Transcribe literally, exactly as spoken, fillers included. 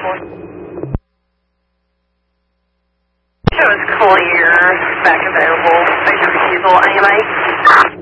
Shows clear, back available, station refusal, A M A.